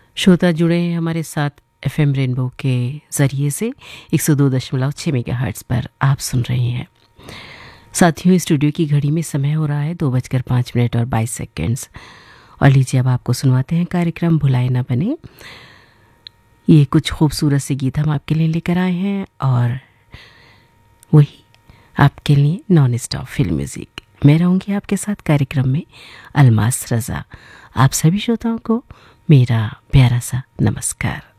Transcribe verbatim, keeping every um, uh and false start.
श्रोता जुड़े हैं हमारे साथ एफएम रेनबो के ज़रिए से एक सौ दो दशमलव छः मेगाहर्ट्ज़ पर आप सुन रहे हैं। साथियों, स्टूडियो की घड़ी में समय हो रहा है दो बजकर पाँच मिनट और बाईस सेकेंड्स। और लीजिए अब आपको सुनवाते हैं कार्यक्रम भुलाए ना बने। ये कुछ खूबसूरत से गीत हम आपके लिए लेकर आए हैं और वही आपके लिए नॉन स्टॉप फिल्म म्यूज़िक। मैं रहूँगी आपके साथ कार्यक्रम में अलमास रज़ा। आप सभी श्रोताओं को मेरा प्यारा सा नमस्कार।